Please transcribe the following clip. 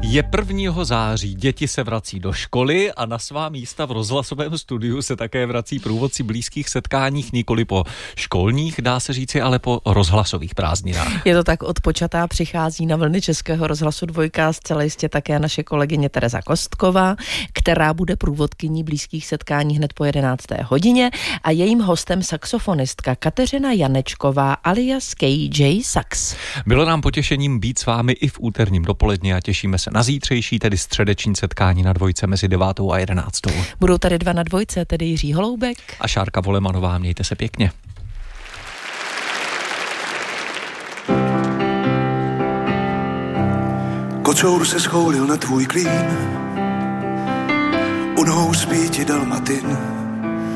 Je 1. září, děti se vrací do školy a na svá místa v rozhlasovém studiu se také vrací průvodci blízkých setkáních, nikoli po školních, dá se říci, ale po rozhlasových prázdninách. Je to tak, odpočatá přichází na vlny Českého rozhlasu Dvojka zcela jistě také naše kolegyně Tereza Kostková, která bude průvodkyní blízkých setkání hned po 11. hodině a jejím hostem saxofonistka Kateřina Janečková alias KJ Sax. Bylo nám potěšením být s vámi i v úterním dopoledni a těšíme se na zítřejší, tedy středeční setkání na Dvojce mezi 9. a 11. Budou tady dva na Dvojce, tedy Jiří Holoubek a Šárka Volemanová. Mějte se pěkně. Kocour se schoulil na tvůj klín, u nohou spí ti dalmatin.